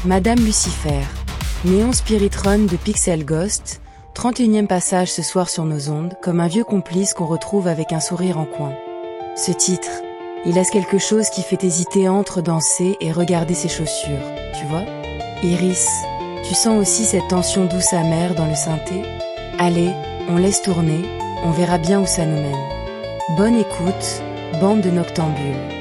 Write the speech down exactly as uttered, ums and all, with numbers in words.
Madame Lucifer, Néon Spirit Run de Pixel Ghost, trente et unième passage ce soir sur nos ondes, comme un vieux complice qu'on retrouve avec un sourire en coin. Ce titre, il laisse quelque chose qui fait hésiter entre danser et regarder ses chaussures, tu vois? Iris, tu sens aussi cette tension douce amère dans le synthé? Allez, on laisse tourner, on verra bien où ça nous mène. Bonne écoute, bande de noctambules.